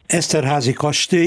Eszterházy kastély,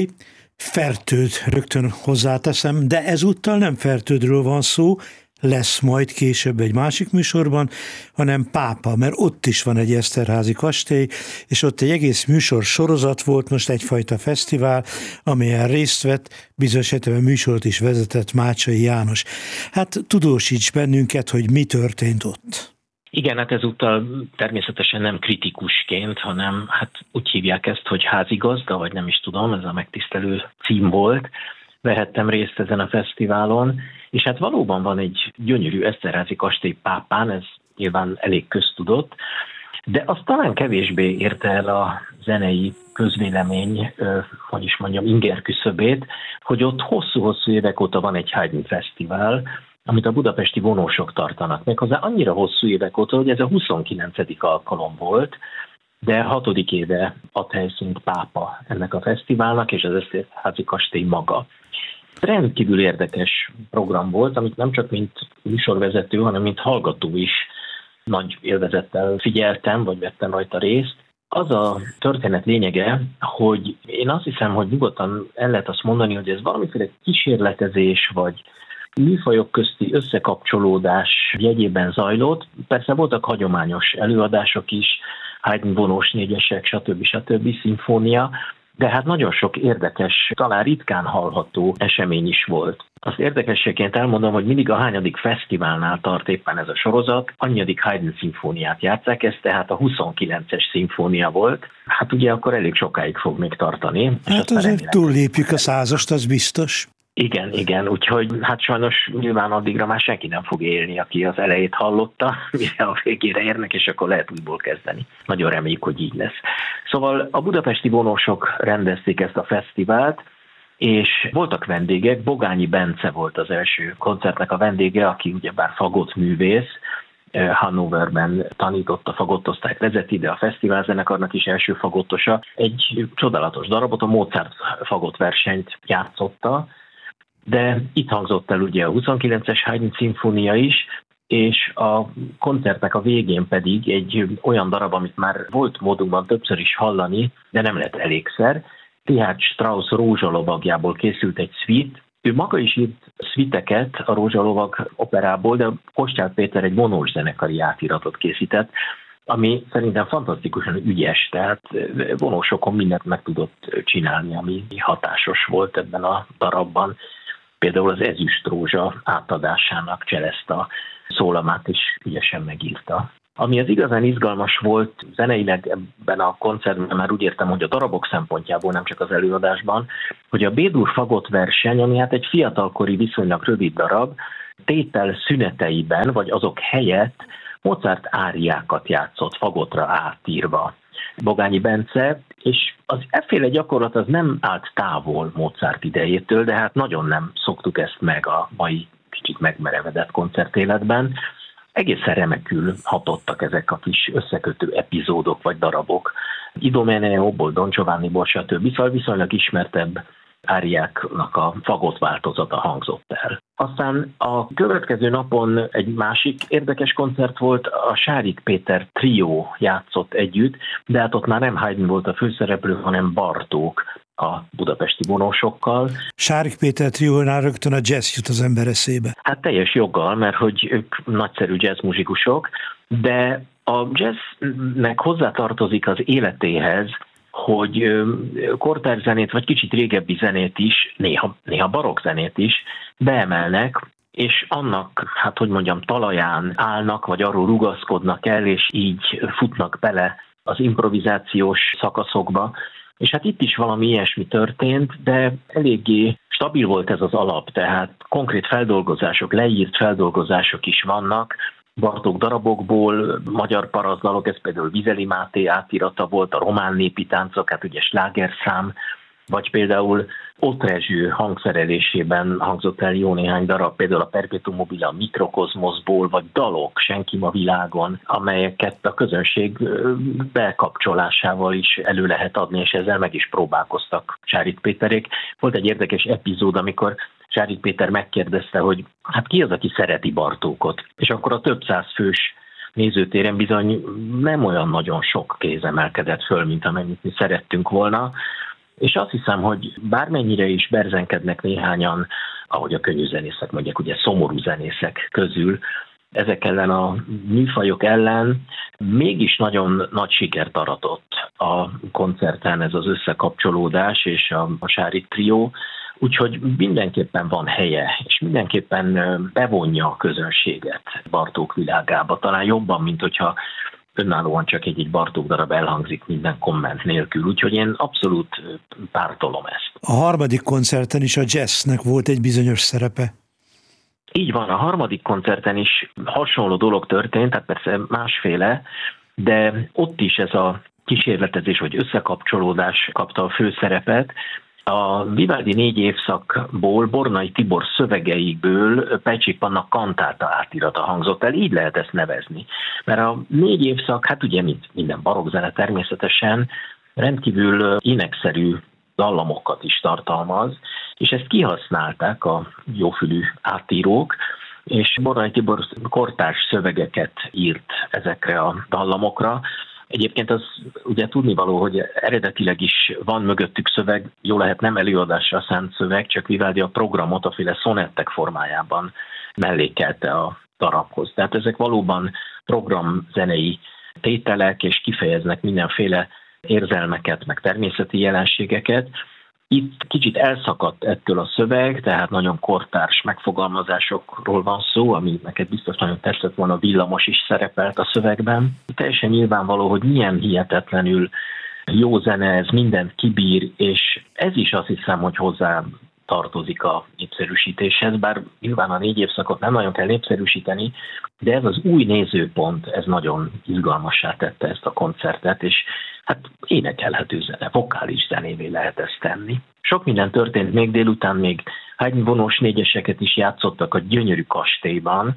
Fertőd rögtön hozzáteszem, de ezúttal nem Fertődről van szó, lesz majd később egy másik műsorban, hanem Pápa, mert ott is van egy Eszterházy kastély, és ott egy egész műsor sorozat volt, most egyfajta fesztivál, amelyen részt vett, bizonyos esetben műsort is vezetett Mácsai János. Hát tudósíts bennünket, hogy mi történt ott. Igen, hát ezúttal természetesen nem kritikusként, hanem hát úgy hívják ezt, hogy házigazda, vagy nem is tudom, ez a megtisztelő cím volt. Vehettem részt ezen a fesztiválon, és hát valóban van egy gyönyörű Eszterházy kastély Pápán, ez nyilván elég köztudott, de azt talán kevésbé érte el a zenei közvélemény, hogy is mondjam, inger küszöbét, hogy ott hosszú-hosszú évek óta van egy Haydn fesztivál, amit a budapesti vonósok tartanak meg. Hozzá annyira hosszú évek óta, hogy ez a 29. alkalom volt, de 6. éve ad helyszínt Pápa ennek a fesztiválnak, és az Eszterházy kastély maga. Rendkívül érdekes program volt, amit nem csak mint műsorvezető, hanem mint hallgató is nagy élvezettel figyeltem, vagy vettem rajta részt. Az a történet lényege, hogy én azt hiszem, hogy nyugodtan el lehet azt mondani, hogy ez valamiféle kísérletezés, vagy műfajok közti összekapcsolódás jegyében zajlott. Persze voltak hagyományos előadások is, Haydn vonós négyesek, stb. Szimfónia, de hát nagyon sok érdekes, talán ritkán hallható esemény is volt. Azt érdekességként elmondom, hogy mindig a hányadik fesztiválnál tart éppen ez a sorozat, annyadik Haydn szimfóniát játsszák, ez tehát a 29-es szimfónia volt. Hát ugye akkor elég sokáig fog még tartani. Hát azért túllépjük a 100-ast, az biztos. Igen, úgyhogy hát sajnos nyilván addigra már senki nem fog élni, aki az elejét hallotta, mire a végére érnek, és akkor lehet újból kezdeni. Nagyon reméljük, hogy így lesz. Szóval a budapesti vonósok rendezték ezt a fesztivált, és voltak vendégek, Bogányi Bence volt az első koncertnek a vendége, aki ugyebár fagottművész, Hannoverben tanított, a fagottosztályt vezeti, de a fesztiválzenekarnak is első fagottosa. Egy csodálatos darabot, a Mozart fagottversenyt játszotta, de itt hangzott el ugye a 29-es Haydn szimfónia is, és a koncertnek a végén pedig egy olyan darab, amit már volt módunkban többször is hallani, de nem lett elégszer. Richard Strauss Rózsalovagjából készült egy suite. Ő maga is írt szviteket a Rózsalovag operából, de Kostyál Péter egy vonós zenekari átiratot készített, ami szerintem fantasztikusan ügyes, tehát vonósokon mindent meg tudott csinálni, ami hatásos volt ebben a darabban. Például az Ezüst Rózsa átadásának Cseleszta szólamát is ügyesen megírta. Ami az igazán izgalmas volt zeneileg ebben a koncertben, már úgy értem, hogy a darabok szempontjából, nem csak az előadásban, hogy a B-dur fagott verseny, ami hát egy fiatalkori viszonylag rövid darab, tétel szüneteiben, vagy azok helyett Mozart áriákat játszott fagottra átírva Bogányi Bence, és az efféle gyakorlat az nem állt távol Mozart idejétől, de hát nagyon nem szoktuk ezt meg a mai kicsit megmerevedett koncertéletben. Egészen remekül hatottak ezek a kis összekötő epizódok vagy darabok. Idomeneóból, Don Giovanniból, stb. Szóval viszonylag ismertebb áriáknak a fagott változata hangzott el. Aztán a következő napon egy másik érdekes koncert volt, a Sárik Péter trió játszott együtt, de hát ott már nem Haydn volt a főszereplő, hanem Bartók a budapesti vonósokkal. Sárik Péter triónál rögtön a jazz jut az ember eszébe. Hát teljes joggal, mert hogy ők nagyszerű jazzmuzsikusok, de a jazznek hozzátartozik az életéhez, hogy kortárs vagy kicsit régebbi zenét is, néha barokk zenét is beemelnek, és annak, hát hogy mondjam, talaján állnak, vagy arról rugaszkodnak el, és így futnak bele az improvizációs szakaszokba. És hát itt is valami ilyesmi történt, de eléggé stabil volt ez az alap, tehát konkrét feldolgozások, leírt feldolgozások is vannak, Bartók darabokból, magyar parazlalok, ez például Vizeli Máté átirata volt, a román népi táncok, hát ugye slágerszám, vagy például Ott Rezső hangszerelésében hangzott el jó néhány darab, például a Perpetuum mobile a Mikrokozmoszból, vagy dalok Senki ma világon, amelyeket a közönség bekapcsolásával is elő lehet adni, és ezzel meg is próbálkoztak Sárik Péterék. Volt egy érdekes epizód, amikor Sárik Péter megkérdezte, hogy hát ki az, aki szereti Bartókot, és akkor a több száz fős nézőtéren bizony nem olyan nagyon sok kéz emelkedett föl, mint amennyit mi szerettünk volna, És azt hiszem, hogy bármennyire is berzenkednek néhányan, ahogy a könnyű zenészek mondják, ugye szomorú zenészek közül, ezek ellen a műfajok ellen mégis nagyon nagy sikert aratott a koncerten ez az összekapcsolódás és a Sárik trió, úgyhogy mindenképpen van helye, és mindenképpen bevonja a közönséget Bartók világába, talán jobban, mint hogyha önállóan csak egy Bartók darab elhangzik minden komment nélkül, úgyhogy én abszolút pártolom ezt. A harmadik koncerten is a jazznek volt egy bizonyos szerepe. Így van, a harmadik koncerten is hasonló dolog történt, tehát persze másféle, de ott is ez a kísérletezés vagy összekapcsolódás kapta a főszerepet. A Vivaldi 4 évszakból, Bornai Tibor szövegeiből Pejcsik Panna kantáta átirata hangzott el, így lehet ezt nevezni. Mert a 4 évszak, hát ugye mint minden barokkzene természetesen, rendkívül énekszerű dallamokat is tartalmaz, és ezt kihasználták a jófülű átírók, és Bornai Tibor kortárs szövegeket írt ezekre a dallamokra. Egyébként az ugye tudnivaló, hogy eredetileg is van mögöttük szöveg, jó lehet nem előadásra szánt szöveg, csak Vivaldi a programot a féle szonettek formájában mellékelte a darabhoz. Tehát ezek valóban programzenei tételek, és kifejeznek mindenféle érzelmeket, meg természeti jelenségeket. Itt kicsit elszakadt ettől a szöveg, tehát nagyon kortárs megfogalmazásokról van szó, ami neked biztos nagyon tetszett volna, a villamos is szerepelt a szövegben. Teljesen nyilvánvaló, hogy milyen hihetetlenül jó zene, ez mindent kibír, és ez is azt hiszem, hogy hozzá tartozik a népszerűsítéshez, bár nyilván a 4 évszakot nem nagyon kell népszerűsíteni, de ez az új nézőpont, ez nagyon izgalmassá tette ezt a koncertet, és hát énekelhető zene, vokális zenévé lehet ezt tenni. Sok minden történt még délután, még hányvonós négyeseket is játszottak a gyönyörű kastélyban,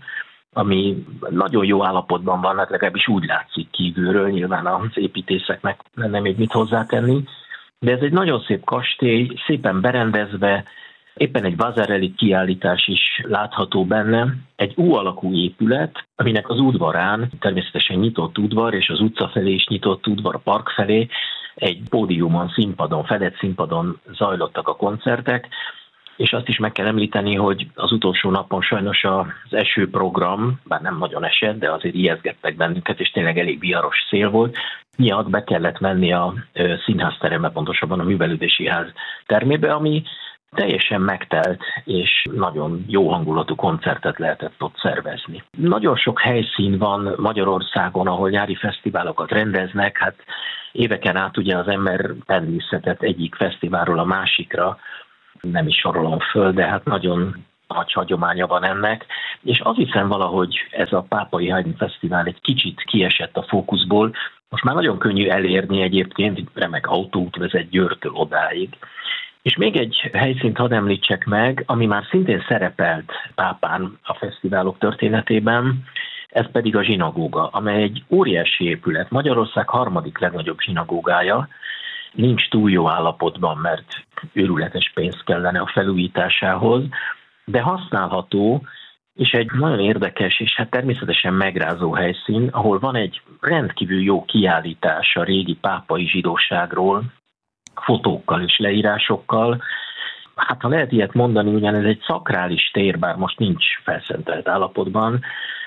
ami nagyon jó állapotban van, hát legalábbis úgy látszik kívülről, nyilván az építészeknek lenne még mit hozzátenni, de ez egy nagyon szép kastély, szépen berendezve, éppen egy Vasarely kiállítás is látható benne, egy U-alakú épület, aminek az udvarán, természetesen nyitott udvar, és az utca felé is nyitott udvar, a park felé, egy pódiumon, színpadon, fedett színpadon zajlottak a koncertek, és azt is meg kell említeni, hogy az utolsó napon sajnos az esőprogram, bár nem nagyon esett, de azért ijeszgettek bennünket, és tényleg elég viharos szél volt, miatt be kellett menni a színházterembe, pontosabban a művelődési ház termébe, ami teljesen megtelt, és nagyon jó hangulatú koncertet lehetett ott szervezni. Nagyon sok helyszín van Magyarországon, ahol nyári fesztiválokat rendeznek, hát éveken át ugye az ember pendészhetett egyik fesztiválról a másikra, nem is sorolom föl, de hát nagyon nagy hagyománya van ennek, és azt hiszem valahogy ez a Pápai Haydn Fesztivál egy kicsit kiesett a fókuszból. Most már nagyon könnyű elérni egyébként, remek autóút vezet Győrtől odáig. És még egy helyszínt hadd említsek meg, ami már szintén szerepelt Pápán a fesztiválok történetében, ez pedig a zsinagóga, amely egy óriási épület, Magyarország harmadik legnagyobb zsinagógája, nincs túl jó állapotban, mert őrületes pénz kellene a felújításához, de használható, és egy nagyon érdekes, és hát természetesen megrázó helyszín, ahol van egy rendkívül jó kiállítás a régi pápai zsidóságról, fotókkal és leírásokkal. Hát ha lehet ilyet mondani, ugyan ez egy szakrális tér, bár most nincs felszentelt állapotban,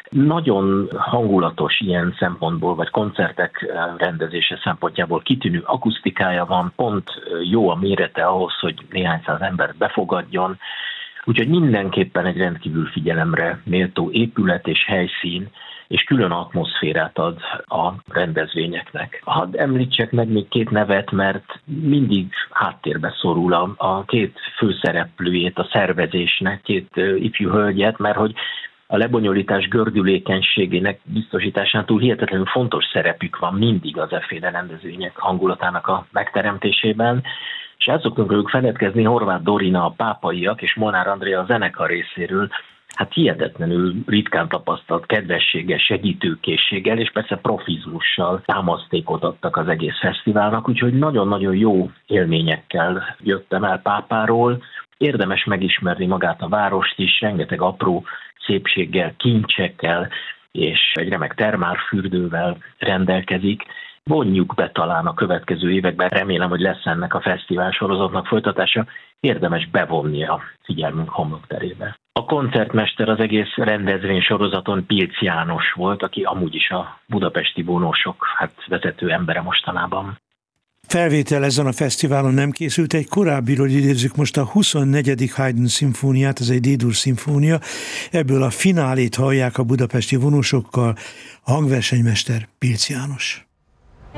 nagyon hangulatos ilyen szempontból, vagy koncertek rendezése szempontjából kitűnő akusztikája van, pont jó a mérete ahhoz, hogy néhány száz embert befogadjon, úgyhogy mindenképpen egy rendkívül figyelemre méltó épület és helyszín, és külön atmoszférát ad a rendezvényeknek. Hadd említsek meg még 2 nevet, mert mindig háttérbe szorul a 2 főszereplőjét a szervezésnek, 2 ifjú hölgyet, mert hogy a lebonyolítás gördülékenységének biztosításán túl hihetetlenül fontos szerepük van mindig az efféle rendezvények hangulatának a megteremtésében, és el szoktunk róluk feledkezni, Horváth Dorina a pápaiak és Molnár Andrea a zenekar részéről, hát hihetetlenül ritkán tapasztalt kedvességgel, segítőkészséggel, és persze profizmussal támasztékot adtak az egész fesztiválnak, úgyhogy nagyon-nagyon jó élményekkel jöttem el Pápáról. Érdemes megismerni magát a várost is, rengeteg apró szépséggel, kincsekkel, és egy remek termálfürdővel rendelkezik, vonjuk be talán a következő években, remélem, hogy lesz ennek a fesztivál sorozatnak folytatása, érdemes bevonni a figyelmünk homlokterébe. A koncertmester az egész rendezvény sorozaton Pilc János volt, aki amúgy is a budapesti vonósok vezető embere mostanában. Felvétel ezen a fesztiválon nem készült, egy korábbiról idézzük most a 24. Haydn szimfóniát, ez egy D-dur szimfónia, ebből a finálét hallják a budapesti vonósokkal, a hangversenymester Pilc János.